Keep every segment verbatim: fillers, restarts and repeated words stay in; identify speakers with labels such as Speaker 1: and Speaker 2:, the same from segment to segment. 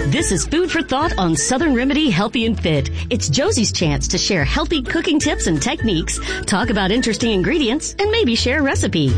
Speaker 1: This is Food for Thought on Southern Remedy Healthy and Fit. It's Josie's chance to share healthy cooking tips and techniques, talk about interesting ingredients, and maybe share a recipe.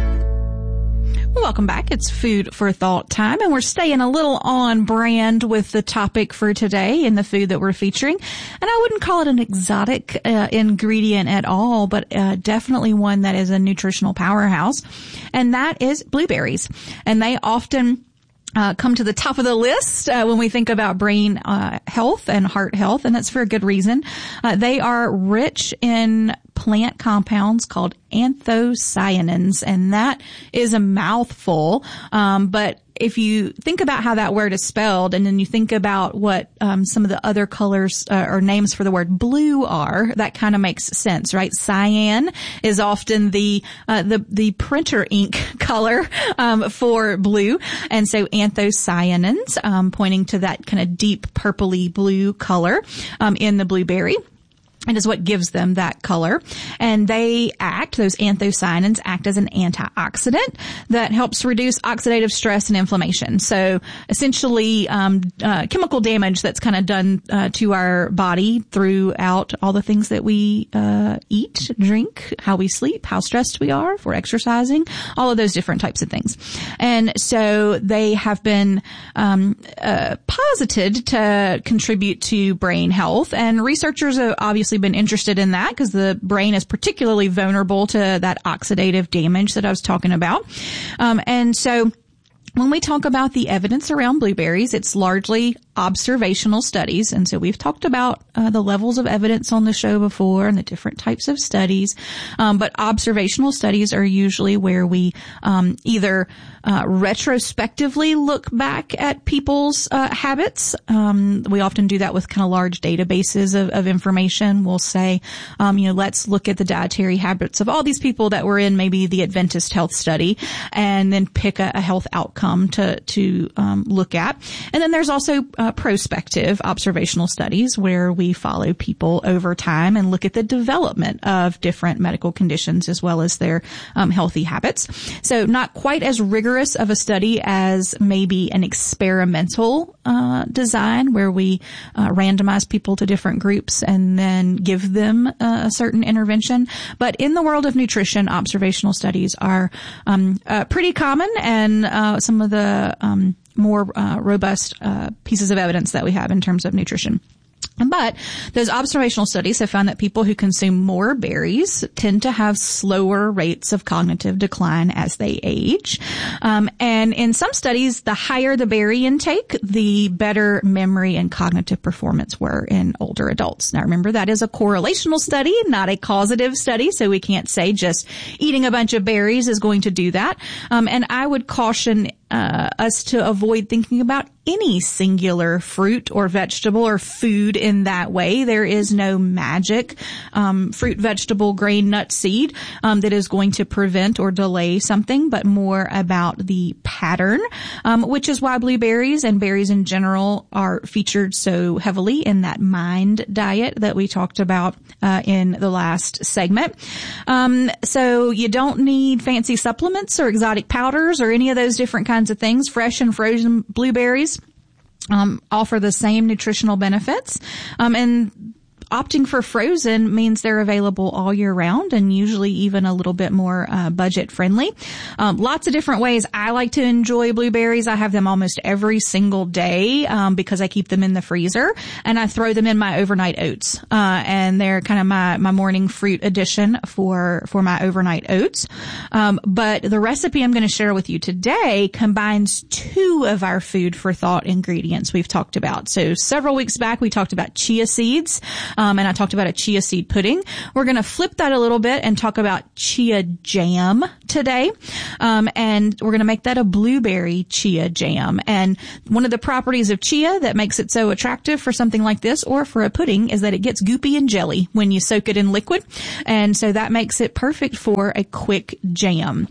Speaker 2: Welcome back. It's Food for Thought time, and we're staying a little on brand with the topic for today in the food that we're featuring. And I wouldn't call it an exotic uh, ingredient at all, but uh, definitely one that is a nutritional powerhouse, and that is blueberries. And they often Uh, come to the top of the list uh, when we think about brain uh, health and heart health, and that's for a good reason. Uh, they are rich in plant compounds called anthocyanins, and that is a mouthful. Um, but if you think about how that word is spelled, and then you think about what um, some of the other colors uh, or names for the word blue are, that kind of makes sense, right? Cyan is often the uh, the the printer ink color um, for blue, and so anthocyanins, um, pointing to that kind of deep purpley blue color um, in the blueberry. It is what gives them that color. And they act, those anthocyanins act as an antioxidant that helps reduce oxidative stress and inflammation. So essentially, um, uh, chemical damage that's kind of done, uh, to our body throughout all the things that we, uh, eat, drink, how we sleep, how stressed we are, if we're exercising, all of those different types of things. And so they have been, um, uh, posited to contribute to brain health, and researchers have obviously been interested in that because the brain is particularly vulnerable to that oxidative damage that I was talking about. Um, and so when we talk about the evidence around blueberries, it's largely observational studies. And so we've talked about uh, the levels of evidence on the show before and the different types of studies. Um, but observational studies are usually where we um, either uh, retrospectively look back at people's uh, habits. Um, we often do that with kind of large databases of, of information. We'll say, um, you know, let's look at the dietary habits of all these people that were in maybe the Adventist health study, and then pick a, a health outcome to to um, look at. And then there's also uh, prospective observational studies where we follow people over time and look at the development of different medical conditions as well as their um, healthy habits. So not quite as rigorous of a study as maybe an experimental uh, design where we uh, randomize people to different groups and then give them uh, a certain intervention. But in the world of nutrition, observational studies are um, uh, pretty common, and uh, some of the um, more uh, robust uh, pieces of evidence that we have in terms of nutrition. But those observational studies have found that people who consume more berries tend to have slower rates of cognitive decline as they age. Um, and in some studies, the higher the berry intake, the better memory and cognitive performance were in older adults. Now remember, that is a correlational study, not a causative study, so we can't say just eating a bunch of berries is going to do that. Um, and I would caution Uh, us to avoid thinking about any singular fruit or vegetable or food in that way. There is no magic um, fruit, vegetable, grain, nut, seed um, that is going to prevent or delay something, but more about the pattern, um, which is why blueberries and berries in general are featured so heavily in that MIND diet that we talked about uh, in the last segment. Um, so you don't need fancy supplements or exotic powders or any of those different kinds of things. Fresh and frozen blueberries um, offer the same nutritional benefits, um, and opting for frozen means they're available all year round and usually even a little bit more uh, budget friendly. Um, lots of different ways I like to enjoy blueberries. I have them almost every single day um, because I keep them in the freezer, and I throw them in my overnight oats. Uh, and they're kind of my, my morning fruit addition for, for my overnight oats. Um, but the recipe I'm going to share with you today combines two of our food for thought ingredients we've talked about. So several weeks back, we talked about chia seeds. Um, and I talked about a chia seed pudding. We're going to flip that a little bit and talk about chia jam today. Um, and we're going to make that a blueberry chia jam. And one of the properties of chia that makes it so attractive for something like this or for a pudding is that it gets goopy and jelly when you soak it in liquid. And so that makes it perfect for a quick jam.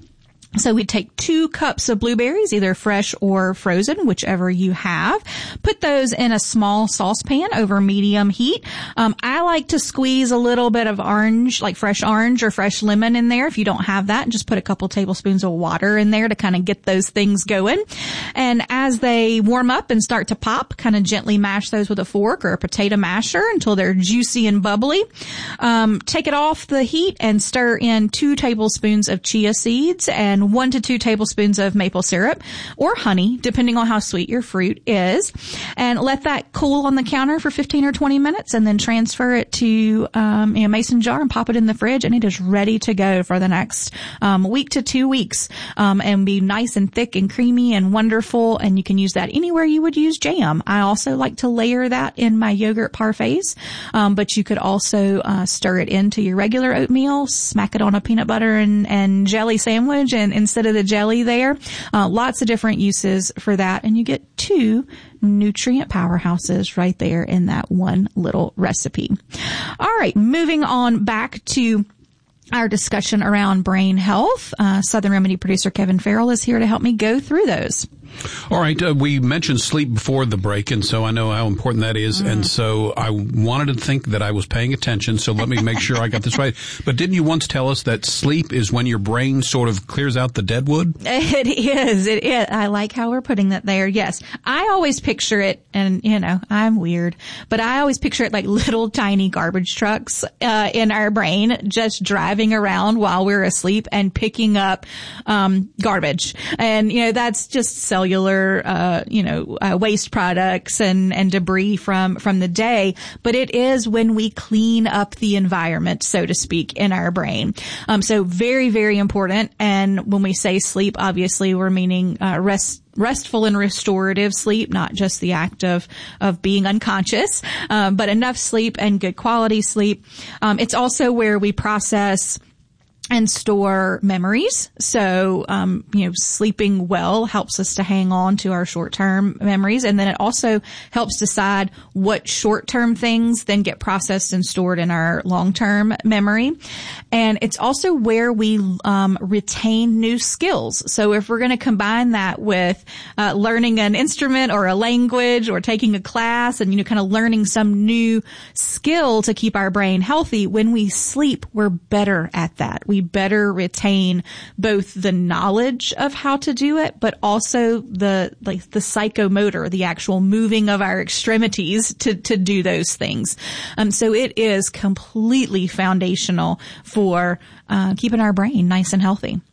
Speaker 2: So we take two cups of blueberries, either fresh or frozen, whichever you have. Put those in a small saucepan over medium heat. Um, I like to squeeze a little bit of orange, like fresh orange or fresh lemon in there. If you don't have that, just put a couple tablespoons of water in there to kind of get those things going. And as they warm up and start to pop, kind of gently mash those with a fork or a potato masher until they're juicy and bubbly. Um, take it off the heat and stir in two tablespoons of chia seeds and one to two tablespoons of maple syrup or honey, depending on how sweet your fruit is, and let that cool on the counter for fifteen or twenty minutes, and then transfer it to um, a mason jar and pop it in the fridge, and it is ready to go for the next um, week to two weeks, um, and be nice and thick and creamy and wonderful. And you can use that anywhere you would use jam. I also like to layer that in my yogurt parfaits, um, but you could also uh, stir it into your regular oatmeal, smack it on a peanut butter and, and jelly sandwich, and instead of the jelly there. Uh, lots of different uses for that. And you get two nutrient powerhouses right there in that one little recipe. All right, moving on back to our discussion around brain health. Uh, Southern Remedy producer Kevin Farrell is here to help me go through those.
Speaker 3: All right. Uh, we mentioned sleep before the break, and so I know how important that is. Mm. And so I wanted to think that I was paying attention, so let me make sure I got this right. But didn't you once tell us that sleep is when your brain sort of clears out the deadwood?
Speaker 2: It is. It is. I like how we're putting that there. Yes. I always picture it, and, you know, I'm weird, but I always picture it like little tiny garbage trucks uh, in our brain just driving around while we're asleep and picking up um garbage. And, you know, that's just so cellular, uh, you know, uh, waste products and, and debris from, from the day. But it is when we clean up the environment, so to speak, in our brain. Um, so very, very important. And when we say sleep, obviously we're meaning, uh, rest, restful and restorative sleep, not just the act of, of being unconscious, um, but enough sleep and good quality sleep. Um, it's also where we process and store memories. So, um, you know, sleeping well helps us to hang on to our short-term memories. And then it also helps decide what short-term things then get processed and stored in our long-term memory. And it's also where we, um, retain new skills. So if we're going to combine that with, uh, learning an instrument or a language or taking a class and, you know, kind of learning some new skill to keep our brain healthy, when we sleep, we're better at that. We better retain both the knowledge of how to do it, but also the, like, the psychomotor, the actual moving of our extremities to, to do those things. Um, so it is completely foundational for, uh, keeping our brain nice and healthy.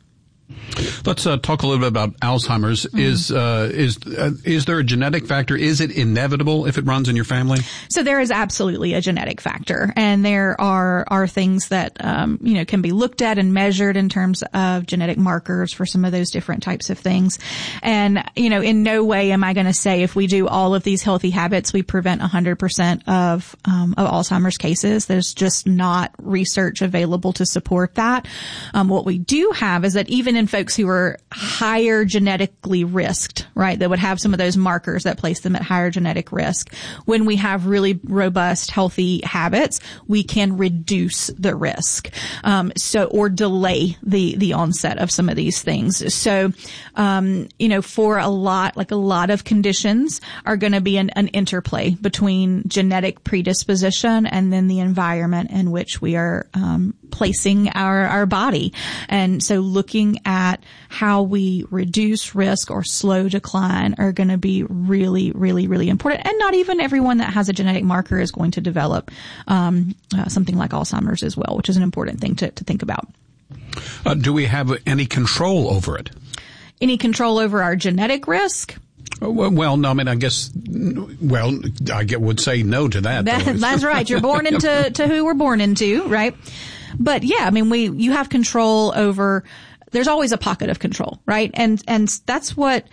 Speaker 3: Let's uh, talk a little bit about Alzheimer's. Mm. Is uh, is uh, is there a genetic factor? Is it inevitable if it runs in your family?
Speaker 2: So there is absolutely a genetic factor, and there are are things that um, you know can be looked at and measured in terms of genetic markers for some of those different types of things. And you know, in no way am I going to say if we do all of these healthy habits, we prevent one hundred percent of um, of Alzheimer's cases. There's just not research available to support that. Um, what we do have is that even in folks who are higher genetically risked, right, that would have some of those markers that place them at higher genetic risk, when we have really robust, healthy habits, we can reduce the risk, um, so, or delay the, the onset of some of these things. So, um, you know, for a lot, like a lot of conditions are going to be an, an interplay between genetic predisposition and then the environment in which we are, um, placing our, our body. And so looking at how we reduce risk or slow decline are going to be really, really, really important. And not even everyone that has a genetic marker is going to develop um, uh, something like Alzheimer's as well, which is an important thing to, to think about.
Speaker 3: Uh, do we have any control over it?
Speaker 2: Any control over our genetic risk?
Speaker 3: Well, no, I mean, I guess, well, I get, would say no to that.
Speaker 2: that that's right. You're born into to who we're born into, right? But yeah, I mean, we, you have control over, there's always a pocket of control, right? And, and that's what,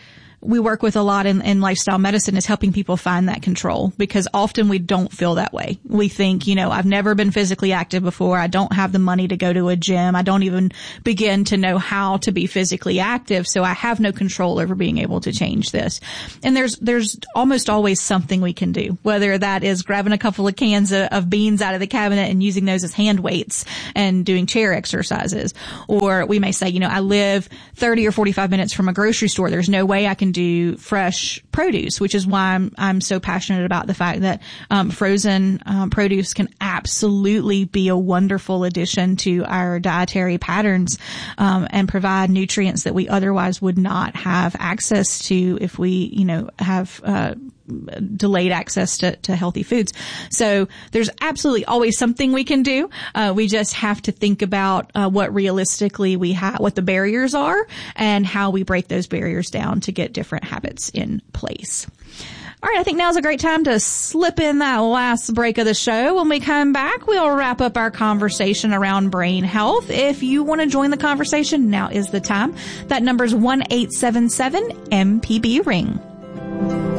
Speaker 2: we work with a lot in, in lifestyle medicine is helping people find that control, because often we don't feel that way. We think, you know, I've never been physically active before. I don't have the money to go to a gym. I don't even begin to know how to be physically active. So I have no control over being able to change this. And there's, there's almost always something we can do, whether that is grabbing a couple of cans of, of beans out of the cabinet and using those as hand weights and doing chair exercises. Or we may say, you know, I live thirty or forty-five minutes from a grocery store. There's no way I can do fresh produce, which is why I'm, I'm so passionate about the fact that, um, frozen, um, produce can absolutely be a wonderful addition to our dietary patterns, um, and provide nutrients that we otherwise would not have access to if we, you know, have, uh, delayed access to, to healthy foods. So there's absolutely always something we can do. Uh, we just have to think about uh, what realistically we have, what the barriers are, and how we break those barriers down to get different habits in place. All right, I think now's a great time to slip in that last break of the show. When we come back, we'll wrap up our conversation around brain health. If you want to join the conversation, now is the time. That number's one eight seven seven M P B ring.